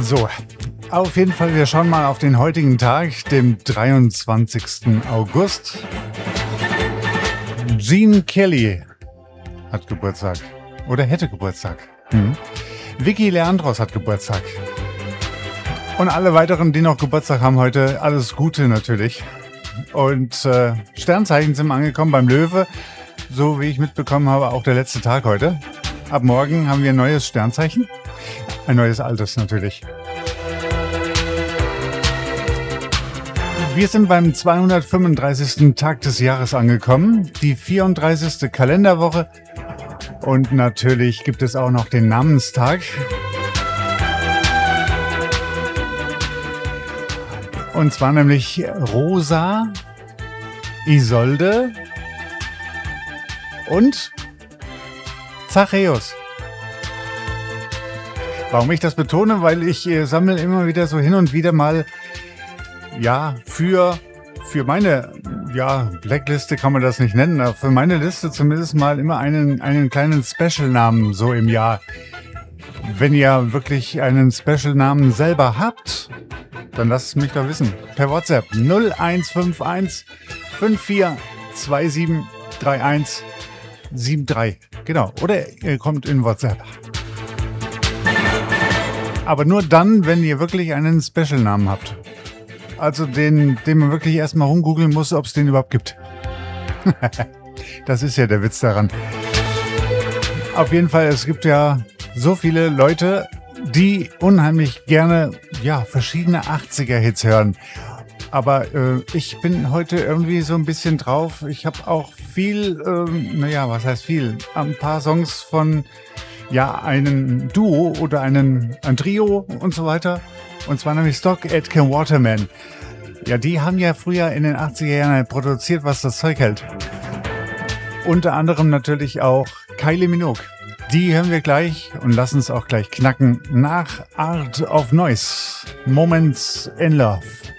So, auf jeden Fall, wir schauen mal auf den heutigen Tag, dem 23. August. Gene Kelly hat Geburtstag oder hätte Geburtstag. Vicky Leandros hat Geburtstag. Und alle weiteren, die noch Geburtstag haben heute, alles Gute natürlich. Und Sternzeichen sind angekommen beim Löwe. So wie ich mitbekommen habe, auch der letzte Tag heute. Ab morgen haben wir ein neues Sternzeichen. Ein neues altes natürlich. Wir sind beim 235. Tag des Jahres angekommen. Die 34. Kalenderwoche. Und natürlich gibt es auch noch den Namenstag. Und zwar nämlich Rosa, Isolde und Zachäus. Warum ich das betone? Weil ich sammle immer wieder so hin und wieder mal, ja, für meine, ja, Blackliste kann man das nicht nennen, aber für meine Liste zumindest mal immer einen kleinen Special-Namen so im Jahr. Wenn ihr wirklich einen Special-Namen selber habt, dann lasst es mich doch wissen. Per WhatsApp 0151 5427 3173. Genau. Oder ihr kommt in WhatsApp. Aber nur dann, wenn ihr wirklich einen Special-Namen habt. Also den man wirklich erstmal rumgoogeln muss, ob es den überhaupt gibt. Das ist ja der Witz daran. Auf jeden Fall, es gibt ja so viele Leute, die unheimlich gerne, ja, verschiedene 80er-Hits hören. Aber ich bin heute irgendwie so ein bisschen drauf. Ich habe auch viel, was heißt viel? Ein paar Songs von, ja, einem Duo oder ein Trio und so weiter. Und zwar nämlich Stock Aitken Waterman. Ja, die haben ja früher in den 80er Jahren produziert, was das Zeug hält. Unter anderem natürlich auch Kylie Minogue. Die hören wir gleich und lassen es auch gleich knacken nach Art of Noise. Moments in Love.